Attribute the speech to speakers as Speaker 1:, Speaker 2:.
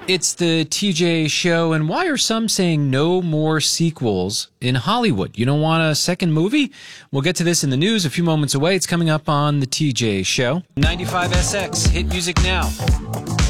Speaker 1: It's the TJ Show, and why are some saying no more sequels in Hollywood? You don't want a second movie? We'll get to this in the news a few moments away. It's coming up on the TJ Show. 95SX, hit music now.